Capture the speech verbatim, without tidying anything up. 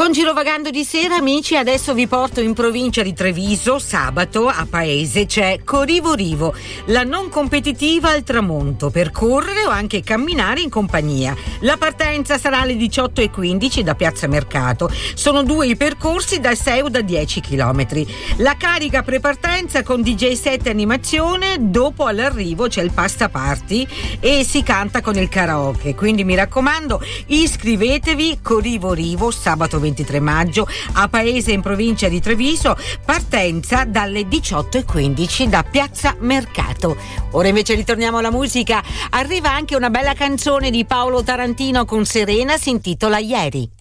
Con Girovagando di sera, amici, adesso vi porto in provincia di Treviso. Sabato a Paese c'è Corrivo Rivo, la non competitiva al tramonto, per correre o anche camminare in compagnia. La partenza sarà alle diciotto e quindici da Piazza Mercato. Sono due i percorsi da sei o da dieci chilometri. La carica prepartenza con D J set e animazione, dopo all'arrivo c'è il pasta party e si canta con il karaoke. Quindi mi raccomando, iscrivetevi. Corrivo Rivo, sabato ventitré maggio a Paese in provincia di Treviso, partenza dalle diciotto e quindici da Piazza Mercato. Ora invece ritorniamo alla musica. Arriva anche una bella canzone di Paolo Tarantino con Serena, si intitola Ieri.